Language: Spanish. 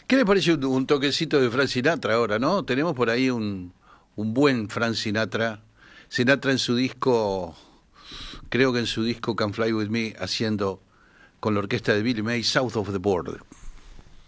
¿Qué le parece un toquecito de Frank Sinatra ahora, no? Tenemos por ahí un buen Frank Sinatra. Sinatra en su disco, creo que en su disco Can Fly With Me, haciendo con la orquesta de Billy May, South of the Border.